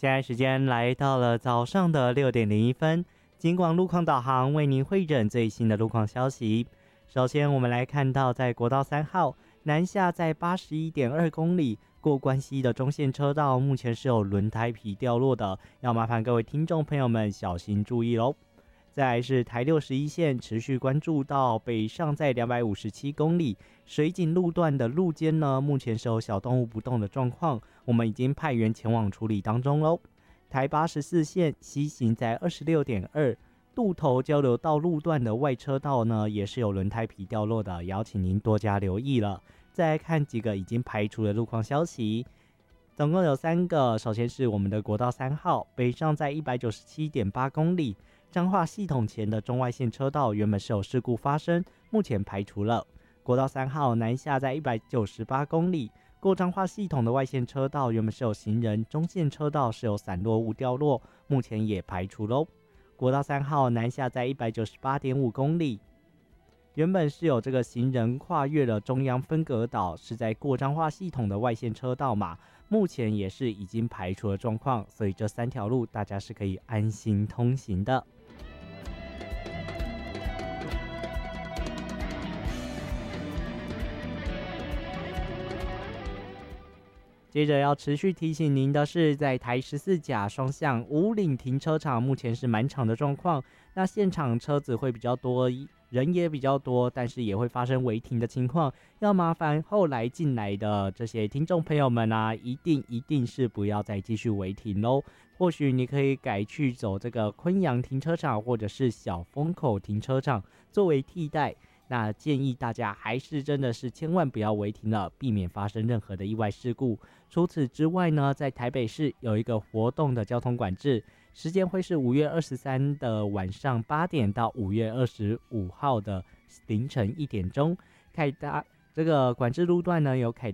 现在时间来到了早上的6:01，警广路况导航为您汇整最新的路况消息。首先我们来看到在国道3号南下在81.2公里过关西的中线车道，目前是有轮胎皮掉落的，要麻烦各位听众朋友们小心注意咯。再来是台61线持续关注到北上在257公里水井路段的路肩呢，目前是有小动物不动的状况，我们已经派员前往处理当中咯。台84线西行在26.2渡头交流道路段的外车道呢，也是有轮胎皮掉落的，也要请您多加留意了。再来看几个已经排除的路况消息，总共有3个。首先是我们的国道3号北上在197.8公里彰化系统前的中外线车道原本是有事故发生，目前排除了。国道3号南下在198公里过彰化系统的外线车道原本是有行人，中线车道是有散落物掉落，目前也排除咯。国道3号南下在198.5公里原本是有这个行人跨越了中央分隔岛，是在过彰化系统的外线车道嘛，目前也是已经排除了状况，所以这3条路大家是可以安心通行的。接着要持续提醒您的是，在台14甲双向五岭停车场目前是满场的状况，那现场车子会比较多，人也比较多，但是也会发生违停的情况，要麻烦后来进来的这些听众朋友们啊，一定是不要再继续违停咯。或许你可以改去走这个昆阳停车场或者是小风口停车场作为替代，那建议大家还是真的是千万不要违停了，避免发生任何的意外事故。除此之外呢，在台北市有一个活动的交通管制，时间会是5月23的晚上8点到5月25号的凌晨1点钟。这个管制路段呢有凯